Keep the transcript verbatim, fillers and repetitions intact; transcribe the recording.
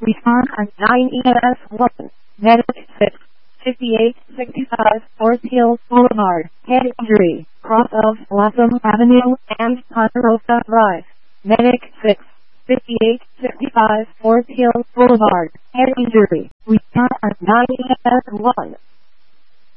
Respond at nine E S one. Medic six. fifty-eight sixty-five Forest Hill Boulevard, head injury, cross of Blossom Avenue and Ponderosa Drive. Medic six. fifty-eight sixty-five Forest Hill Boulevard, head injury. Respond at nine E S one.